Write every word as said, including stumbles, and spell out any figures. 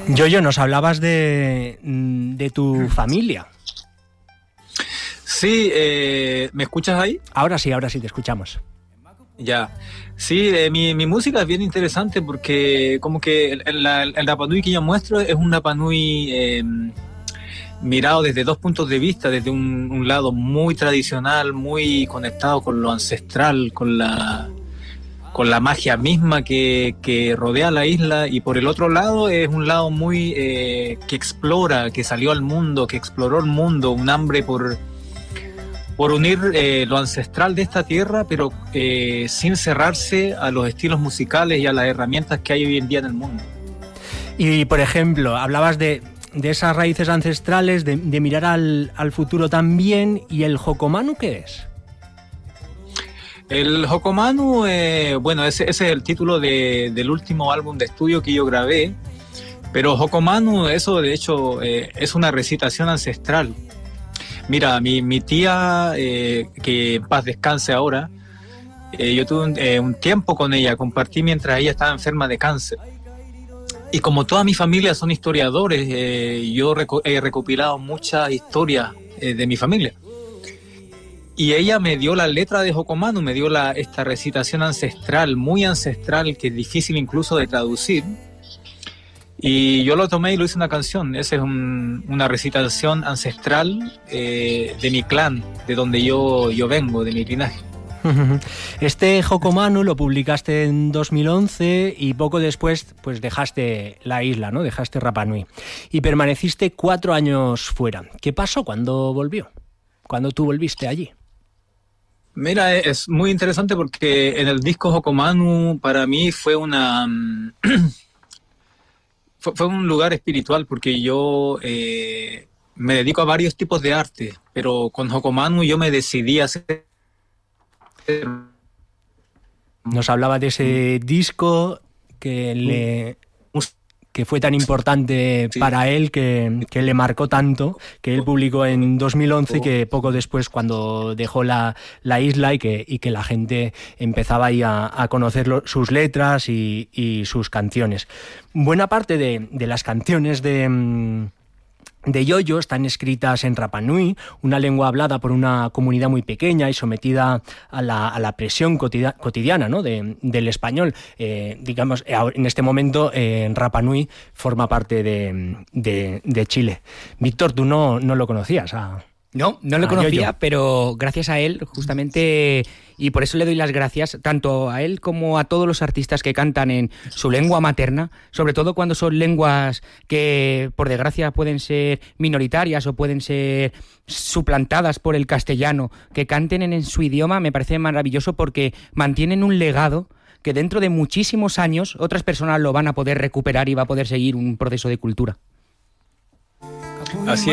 Yoyo, nos hablabas de, de tu familia. Sí, eh, ¿me escuchas ahí? Ahora sí, ahora sí, te escuchamos. Ya, sí, eh, mi, mi música es bien interesante porque como que el, el, el Rapa Nui que yo muestro es un Rapa Nui eh, mirado desde dos puntos de vista, desde un, un lado muy tradicional, muy conectado con lo ancestral, con la, con la magia misma que, que rodea la isla, y por el otro lado es un lado muy eh, que explora, que salió al mundo, que exploró el mundo, un hambre por... por unir eh, lo ancestral de esta tierra, pero eh, sin cerrarse a los estilos musicales y a las herramientas que hay hoy en día en el mundo. Y, por ejemplo, hablabas de, de esas raíces ancestrales, de, de mirar al, al futuro también, ¿y el Hokomanu qué es? El Hokomanu, eh, bueno, ese, ese es el título de, del último álbum de estudio que yo grabé, pero Hokomanu, eso de hecho eh, es una recitación ancestral. Mira, mi, mi tía, eh, que en paz descanse ahora, eh, yo tuve un, eh, un tiempo con ella, compartí mientras ella estaba enferma de cáncer. Y como toda mi familia son historiadores, eh, yo reco- he recopilado muchas historias eh, de mi familia. Y ella me dio la letra de Hokomanu, me dio la, esta recitación ancestral, muy ancestral, que es difícil incluso de traducir. Y yo lo tomé y lo hice una canción. Esa es un, una recitación ancestral eh, de mi clan, de donde yo, yo vengo, de mi linaje. Este Hokomanu lo publicaste en dos mil once y poco después pues dejaste la isla, ¿no? Dejaste Rapa Nui y permaneciste cuatro años fuera. ¿Qué pasó cuando volvió? ¿Cuándo tú volviste allí? Mira, es muy interesante porque en el disco Hokomanu para mí fue una... Fue un lugar espiritual porque yo eh, me dedico a varios tipos de arte, pero con Hokomanu yo me decidí a hacer... Nos hablaba de ese disco que le... que fue tan importante sí. para él, que, que le marcó tanto, que él publicó en dos mil once, que poco después, cuando dejó la, la isla y que, y que la gente empezaba ahí a, a conocer lo, sus letras y, y sus canciones. Buena parte de, de las canciones de... de Yoyo están escritas en Rapa Nui, una lengua hablada por una comunidad muy pequeña y sometida a la, a la presión cotidia, cotidiana, ¿no? de, del español. Eh, digamos, en este momento eh, Rapa Nui forma parte de, de, de Chile. Víctor, tú no, no lo conocías a... No, no lo ah, conocía, Yoyo. Pero gracias a él, justamente, y por eso le doy las gracias tanto a él como a todos los artistas que cantan en su lengua materna, sobre todo cuando son lenguas que, por desgracia, pueden ser minoritarias o pueden ser suplantadas por el castellano, que canten en su idioma, me parece maravilloso porque mantienen un legado que dentro de muchísimos años otras personas lo van a poder recuperar y va a poder seguir un proceso de cultura. Así